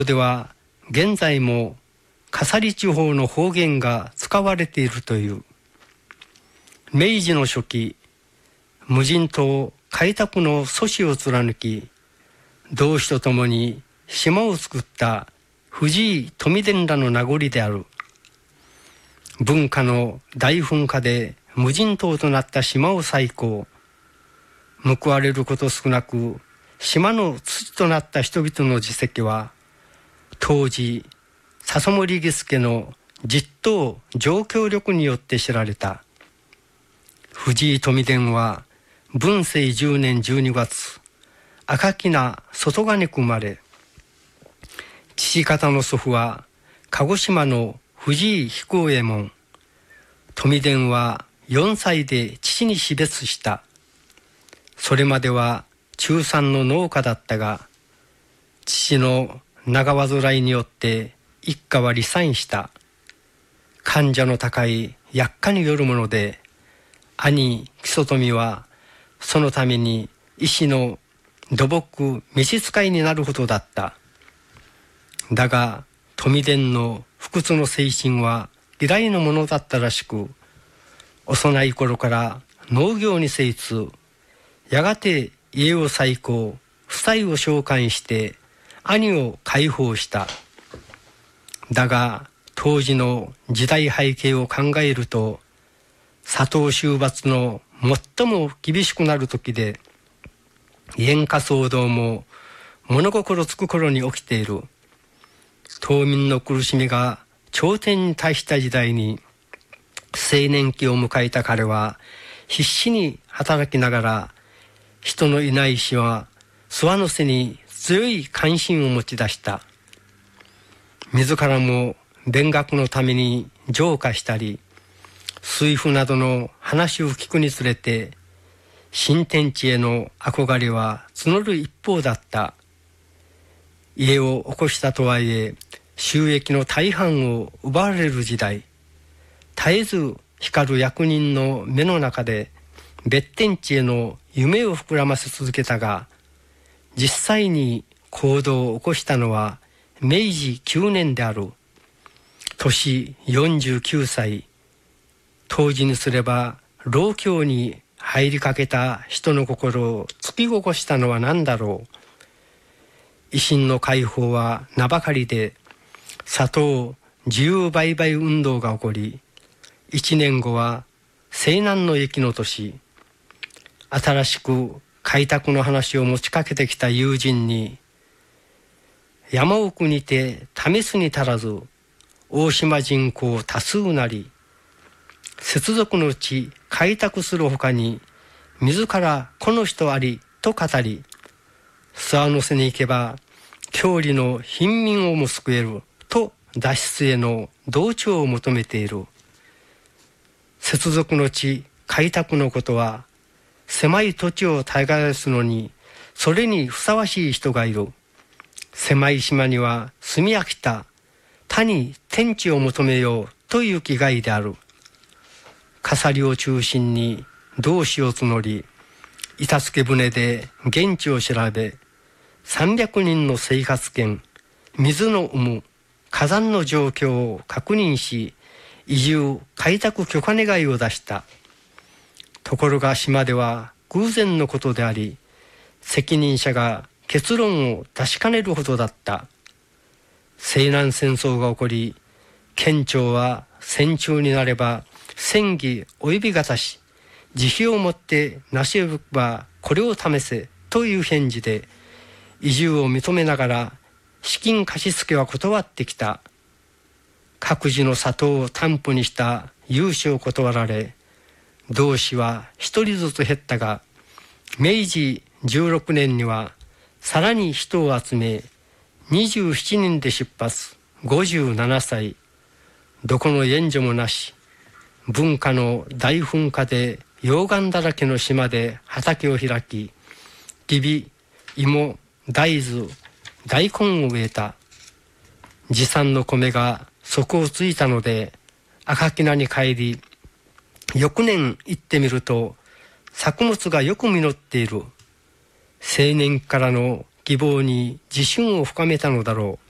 では現在も笠利地方の方言が使われているという。明治の初期、無人島開拓の阻止を貫き、同志とともに島を作った藤井富伝らの名残である。文化の大噴火で無人島となった島を再興。報われること少なく、島の土となった人々の自責は、当時笹森儀助の実党上京力によって知られた。藤井富伝は文政10年12月、赤木名外金区生まれ、父方の祖父は鹿児島の藤井彦右衛門。富伝は4歳で父に死別した。それまでは中3の農家だったが、父の長患いによって一家は離散した。患者の高い薬価によるもので、兄木曽富はそのために医師の土木召使いになるほどだった。だが富伝の不屈の精神は嫌いのものだったらしく、幼い頃から農業に精通。やがて家を再興、夫妻を召喚して兄を解放した。だが当時の時代背景を考えると、佐藤修伐の最も厳しくなる時で、煙火騒動も物心つく頃に起きている。島民の苦しみが頂点に達した時代に青年期を迎えた彼は、必死に働きながら人のいない島諏訪之瀬に強い関心を持ち出した。自らも勉学のために浄化したり、水夫などの話を聞くにつれて、新天地への憧れは募る一方だった。家を起こしたとはいえ、収益の大半を奪われる時代、絶えず光る役人の目の中で別天地への夢を膨らませ続けたが、実際に行動を起こしたのは明治9年である。年49歳。当時にすれば老境に入りかけた人の心を突き起こしたのは何だろう。維新の解放は名ばかりで、砂糖自由売買運動が起こり、1年後は西南の駅の年。新しく開拓の話を持ちかけてきた友人に、山奥にて試すに足らず、大島人口多数なり、接続の地開拓するほかに、自らこの人ありと語り、諏訪之瀬に行けば郷里の貧民をも救えると脱出への同調を求めている。接続の地開拓のことは、狭い土地を耕すのにそれにふさわしい人がいる。狭い島には住み飽きた他に天地を求めようという気概である。笠利を中心に同志を募り、板付船で現地を調べ、300人の生活圏、水の有無、火山の状況を確認し、移住開拓許可願いを出した。ところが島では偶然のことであり、責任者が結論を出しかねるほどだった。西南戦争が起こり、県庁は戦中になれば戦議及びがたし、慈悲をもってなし得ばこれを試せという返事で、移住を認めながら資金貸し付けは断ってきた。各自の里を担保にした融資を断られ、同志は一人ずつ減ったが、明治16年にはさらに人を集め、27人で出発、57歳。どこの援助もなし、文化の大噴火で溶岩だらけの島で畑を開き、きび、芋、大豆、大根を植えた。持参の米が底をついたので、赤木名に帰り、翌年行ってみると、作物がよく実っている。青年からの希望に自信を深めたのだろ